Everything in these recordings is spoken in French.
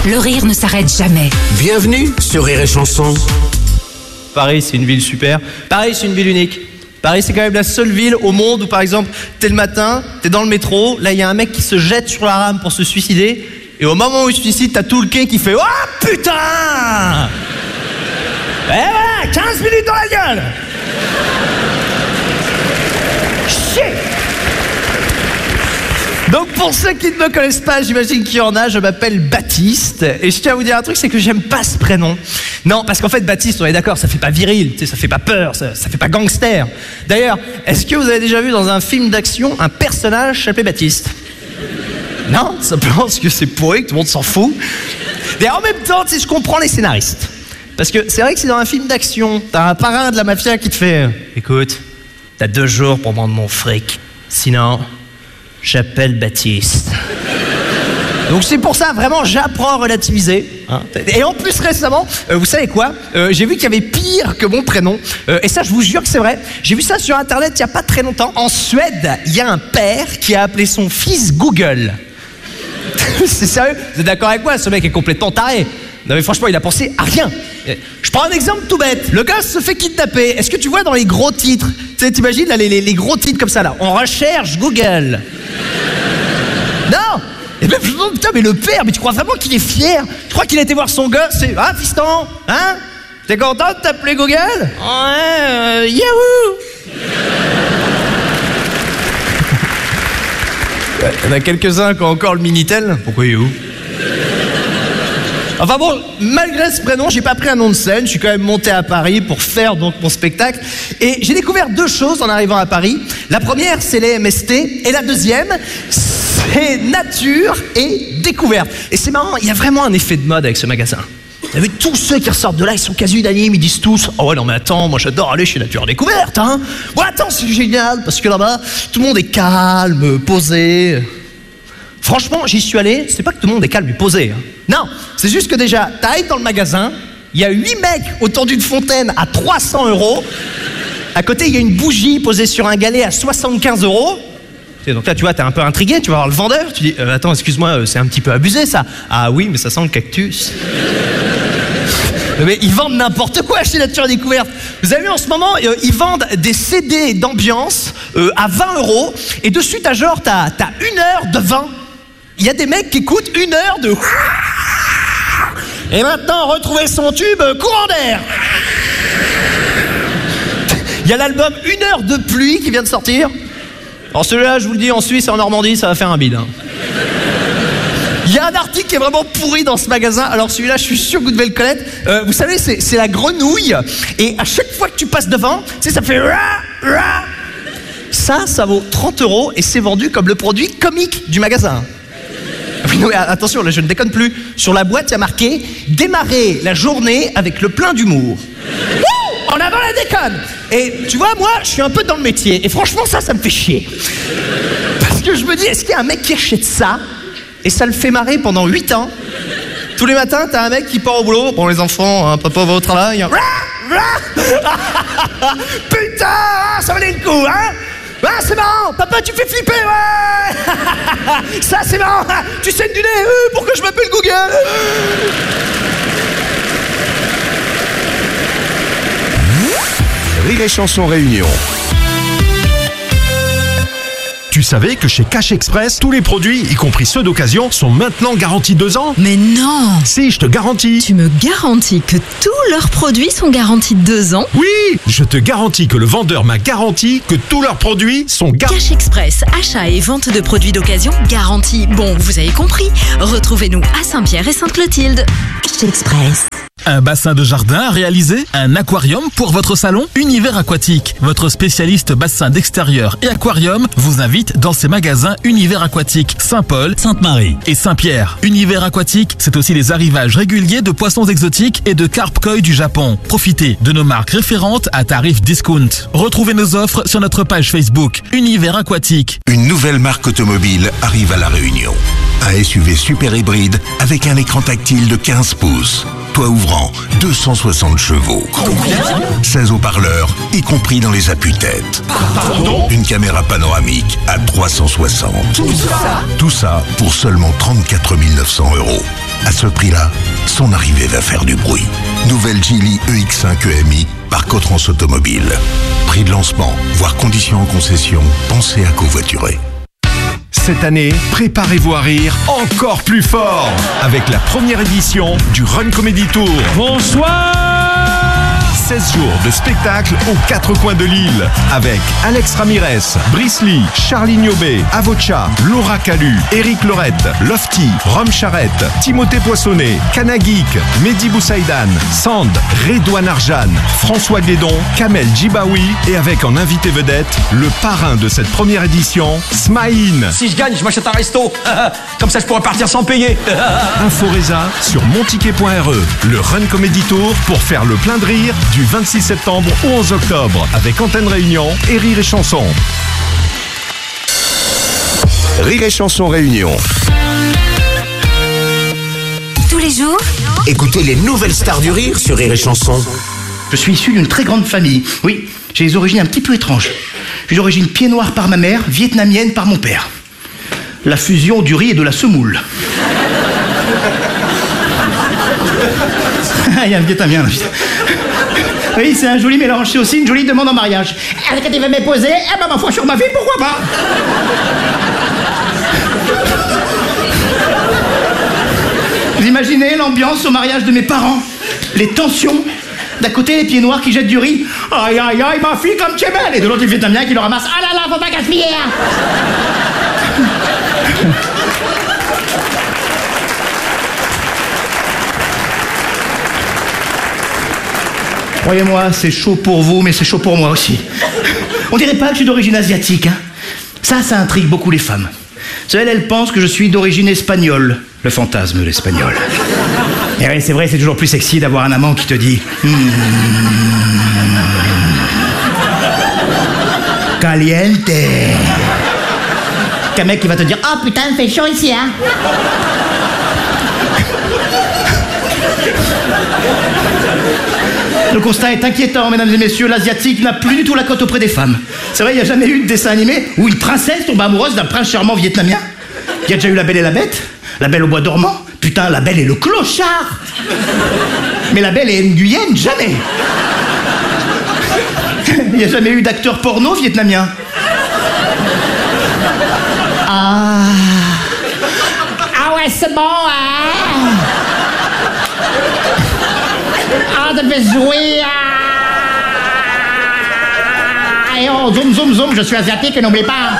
Le rire ne s'arrête jamais. Bienvenue sur Rire et Chanson. Paris, c'est une ville super. Paris, c'est une ville unique. Paris, c'est quand même la seule ville au monde où, par exemple, t'es le matin, t'es dans le métro, là, il y a un mec qui se jette sur la rame pour se suicider, et au moment où il se suicide, t'as tout le quai qui fait « Oh, putain !» Et voilà, 15 minutes dans la gueule. Chier. Donc pour ceux qui ne me connaissent pas, j'imagine qu'il y en a, je m'appelle Baptiste, et je tiens à vous dire un truc, c'est que j'aime pas ce prénom. Non, parce qu'en fait Baptiste, on est d'accord, ça fait pas viril, ça fait pas peur, ça fait pas gangster. D'ailleurs, est-ce que vous avez déjà vu dans un film d'action un personnage s'appelé Baptiste? Non, simplement parce que c'est pourri, que tout le monde s'en fout. Et en même temps, je comprends les scénaristes. Parce que c'est vrai que si dans un film d'action, t'as un parrain de la mafia qui te fait « Écoute, t'as 2 jours pour prendre mon fric, sinon... j'appelle Baptiste. » Donc c'est pour ça, vraiment, j'apprends à relativiser. Hein. Et en plus, récemment, vous savez quoi, j'ai vu qu'il y avait pire que mon prénom. Et ça, je vous jure que c'est vrai. J'ai vu ça sur Internet il n'y a pas très longtemps. En Suède, il y a un père qui a appelé son fils Google. C'est sérieux? Vous êtes d'accord avec moi? Ce mec est complètement taré. Non mais franchement, il a pensé à rien. Je prends un exemple tout bête. Le gars se fait kidnapper. Est-ce que tu vois dans les gros titres, tu sais, t'imagines là, les gros titres comme ça là, on recherche Google. Non. Et même je me dis, putain, mais le père, mais tu crois vraiment qu'il est fier? Tu crois qu'il a été voir son gosse et ah fiston, hein? T'es content de t'appeler Google? Ouais, Yahoo. Il y en a quelques-uns qui ont encore le Minitel. Pourquoi Yahoo? Enfin bon, malgré ce prénom, j'ai pas pris un nom de scène, je suis quand même monté à Paris pour faire donc mon spectacle. Et j'ai découvert 2 choses en arrivant à Paris. La première, c'est les MST, et la deuxième, c'est nature et découverte. Et c'est marrant, il y a vraiment un effet de mode avec ce magasin. Vous avez tous ceux qui ressortent de là, ils sont quasi unanimes, ils disent tous « Oh ouais, non mais attends, moi j'adore aller chez Nature Découverte, hein. Ouais, attends, c'est génial, parce que là-bas, tout le monde est calme, posé. » Franchement, j'y suis allé, c'est pas que tout le monde est calme et posé. Hein. Non, c'est juste que déjà, t'arrives dans le magasin, il y a 8 mecs autour d'une fontaine à 300 €. À côté, il y a une bougie posée sur un galet à 75 €. Et donc là, tu vois, t'es un peu intrigué, tu vas voir le vendeur, tu dis attends, excuse-moi, c'est un petit peu abusé ça. Ah oui, mais ça sent le cactus. Mais ils vendent n'importe quoi chez Nature Découverte. Vous avez vu en ce moment, ils vendent des CD d'ambiance à 20 €. Et dessus, t'as 1 heure de vent. Il y a des mecs qui écoutent 1 heure de... Et maintenant, retrouvez son tube courant d'air. Il y a l'album 1 heure de pluie qui vient de sortir. Alors celui-là, je vous le dis, en Suisse et en Normandie, ça va faire un bide. Hein. Il y a un article qui est vraiment pourri dans ce magasin. Alors celui-là, je suis sûr que vous devez le connaître. Vous savez, c'est la grenouille. Et à chaque fois que tu passes devant, tu sais, ça fait... Ça vaut 30 € et c'est vendu comme le produit comique du magasin. Oui, non, mais attention, là je ne déconne plus. Sur la boîte, il y a marqué « Démarrer la journée avec le plein d'humour ». En avant la déconne. Et tu vois, moi, je suis un peu dans le métier. Et franchement, ça me fait chier. Parce que je me dis, est-ce qu'il y a un mec qui achète ça et ça le fait marrer pendant 8 ans? Tous les matins, t'as un mec qui part au boulot. Bon, les enfants, hein, papa va au travail. Hein. Putain, ça valait le coup, hein? Ah, c'est marrant, papa, tu fais flipper, ouais. Ça, c'est marrant, tu saignes du nez, pourquoi je m'appelle Google? Rire et Chanson Réunion. Tu savais que chez Cash Express, tous les produits, y compris ceux d'occasion, sont maintenant garantis 2 ans? Mais non! Si, je te garantis. Tu me garantis que tous leurs produits sont garantis 2 ans? Oui, je te garantis que le vendeur m'a garanti que tous leurs produits sont garantis. Cash Express, achat et vente de produits d'occasion garantis. Bon, vous avez compris. Retrouvez-nous à Saint-Pierre et Sainte-Clotilde. Cash Express. Un bassin de jardin à réaliser? Un aquarium pour votre salon? Univers Aquatique, votre spécialiste bassin d'extérieur et aquarium, vous invite dans ses magasins Univers Aquatique, Saint-Paul, Sainte-Marie et Saint-Pierre. Univers Aquatique, c'est aussi les arrivages réguliers de poissons exotiques et de carpe koi du Japon. Profitez de nos marques référentes à tarif discount. Retrouvez nos offres sur notre page Facebook Univers Aquatique. Une nouvelle marque automobile arrive à La Réunion. Un SUV super hybride avec un écran tactile de 15 pouces. Toit ouvrant, 260 chevaux. Combien? 16 haut-parleurs, y compris dans les appuis-têtes. Pardon? Une caméra panoramique à 360. Tout ça? Tout ça pour seulement 34 900 €. À ce prix-là, son arrivée va faire du bruit. Nouvelle Geely EX5 EMI par Cotrans Automobile. Prix de lancement, voire conditions en concession, pensez à covoiturer. Cette année, préparez-vous à rire encore plus fort avec la première édition du Run Comedy Tour. Bonsoir! 16 jours de spectacle aux 4 coins de l'île avec Alex Ramirez, Brice Lee, Charlie Niobé, Avocha, Laura Calu, Eric Lorette, Lofty, Rome Charrette, Timothée Poissonnet, Kanagik, Mehdi Boussaïdan, Sand, Redouane Arjane, François Guédon, Kamel Djibaoui et avec en invité vedette le parrain de cette première édition, Smaïn. Si je gagne, je m'achète un resto. Comme ça, je pourrais partir sans payer. Inforesa sur monticket.re. Le Run Comedy Tour pour faire le plein de rire du 26 septembre au 11 octobre avec Antenne Réunion et Rire et Chanson. Rire et Chanson Réunion. Tous les jours, Écoutez les nouvelles stars du rire sur Rire et Chanson. Je suis issu d'une très grande famille. Oui, j'ai des origines un petit peu étranges. J'ai d'origine pied noir par ma mère, vietnamienne par mon père. La fusion du riz et de la semoule. Il y a un vietnamien là. Oui, c'est un joli mélange. C'est aussi une jolie demande en mariage. Est-ce que tu veux m'épouser? Eh ben, ma foi sur ma vie, pourquoi pas? Vous imaginez l'ambiance au mariage de mes parents? Les tensions. D'un côté, les pieds noirs qui jettent du riz. Aïe, aïe, aïe, ma fille, comme tu es belle. Et de l'autre, les Vietnamiens qui le ramassent. Ah là là, faut pas gaspiller. Croyez-moi, c'est chaud pour vous, mais c'est chaud pour moi aussi. On dirait pas que je suis d'origine asiatique, hein. Ça intrigue beaucoup les femmes. Elles pensent que je suis d'origine espagnole. Le fantasme de l'espagnol. Et oui, c'est vrai, c'est toujours plus sexy d'avoir un amant qui te dit... Caliente. Qu'un mec qui va te dire... Oh putain, il fait chaud ici, hein. Le constat est inquiétant, mesdames et messieurs. L'asiatique n'a plus du tout la cote auprès des femmes. C'est vrai, il n'y a jamais eu de dessin animé où une princesse tombe amoureuse d'un prince charmant vietnamien. Il y a déjà eu La Belle et la Bête, La Belle au bois dormant. Putain, La Belle et le clochard. Mais La Belle et Nguyen, jamais. Il n'y a jamais eu d'acteur porno vietnamien. Ah ouais, c'est bon, hein. Ah, de me jouer. Et oh, zoom, zoom, zoom, je suis asiatique, n'oublie pas.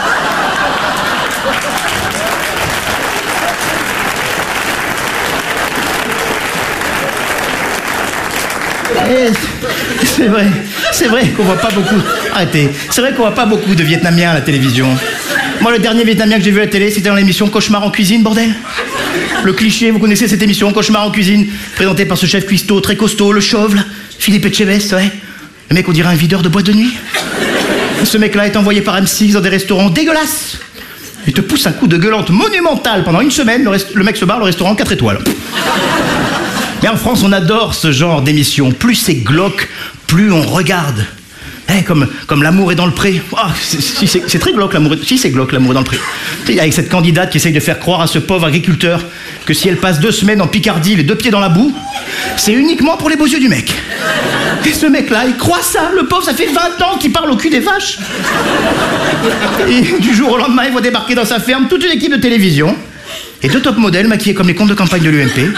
C'est vrai qu'on voit pas beaucoup. Arrêtez. C'est vrai qu'on voit pas beaucoup de Vietnamiens à la télévision. Moi, le dernier Vietnamien que j'ai vu à la télé, c'était dans l'émission Cauchemar en cuisine, bordel. Le cliché, vous connaissez cette émission, Cauchemar en cuisine, présentée par ce chef cuistot très costaud, le chauve, là, Philippe Etchebest, ouais. Le mec, on dirait un videur de boîte de nuit. Ce mec-là est envoyé par M6 dans des restaurants dégueulasses. Il te pousse un coup de gueulante monumental pendant une semaine, le mec se barre, le restaurant 4 étoiles. Mais en France, on adore ce genre d'émission. Plus c'est glauque, plus on regarde. Comme L'amour est dans le pré. Oh, c'est très glauque, l'amour. Si, c'est glauque, L'amour est dans le pré. Avec cette candidate qui essaye de faire croire à ce pauvre agriculteur que si elle passe 2 semaines en Picardie, les 2 pieds dans la boue, c'est uniquement pour les beaux yeux du mec. Et ce mec-là, il croit ça, le pauvre, ça fait 20 ans qu'il parle au cul des vaches. Et du jour au lendemain, il voit débarquer dans sa ferme toute une équipe de télévision et 2 top modèles maquillés comme les comptes de campagne de l'UMP.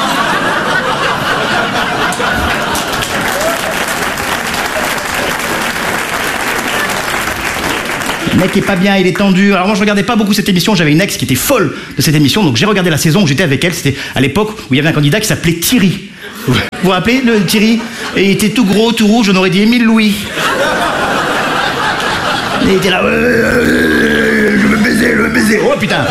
Le mec est pas bien, il est tendu. Alors moi je regardais pas beaucoup cette émission, j'avais une ex qui était folle de cette émission, donc j'ai regardé la saison où j'étais avec elle, c'était à l'époque où il y avait un candidat qui s'appelait Thierry. Vous vous rappelez le Thierry? Et il était tout gros, tout rouge, on aurait dit Émile Louis. Et il était là, je veux baiser, oh putain.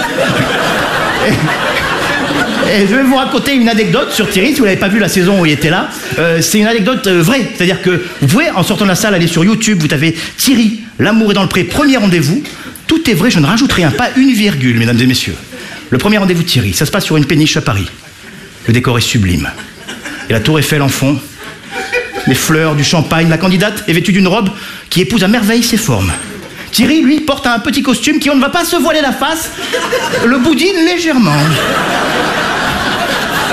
Et je vais vous raconter une anecdote sur Thierry, si vous n'avez pas vu la saison où il était là. C'est une anecdote vraie, c'est-à-dire que vous pouvez, en sortant de la salle, aller sur YouTube, vous tapez Thierry, L'amour est dans le pré, premier rendez-vous. Tout est vrai, je ne rajoute rien, pas une virgule, mesdames et messieurs. Le premier rendez-vous de Thierry, ça se passe sur une péniche à Paris. Le décor est sublime. Et la tour Eiffel en fond, les fleurs, du champagne, la candidate est vêtue d'une robe qui épouse à merveille ses formes. Thierry, lui, porte un petit costume qui, on ne va pas se voiler la face, le boudine légèrement.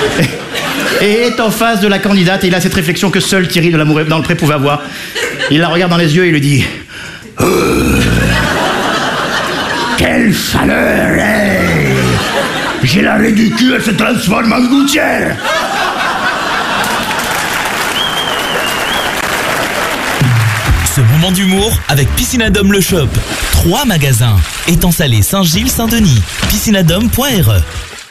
Et est en face de la candidate et il a cette réflexion que seul Thierry de l'Amour dans le Pré pouvait avoir. Il la regarde dans les yeux et lui dit quelle chaleur, hey. J'ai l'arrêt du cul, elle se transforme en gouttière. Ce moment d'humour avec Piscinadome le Shop. 3 magasins. Étang Salé, Saint-Gilles, Saint-Denis. Piscinadome.re